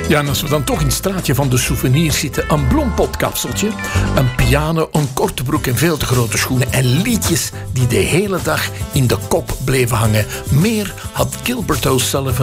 Ja, en als we dan toch in het straatje van de souvenirs zitten, een blompotkapseltje, een piano, een korte broek en veel te grote schoenen en liedjes die de hele dag in de kop bleven hangen. Meer had Gilbert O'Sullivan